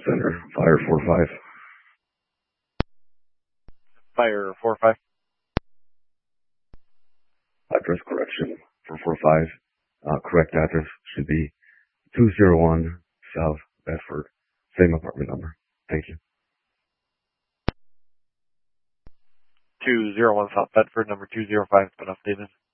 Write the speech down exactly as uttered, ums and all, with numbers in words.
center, fire four five. Fire four five. Address correction for four five. Uh, correct address should be two oh one South Bedford. Same apartment number. Thank you. two oh one South Bedford, number two oh five, been updated.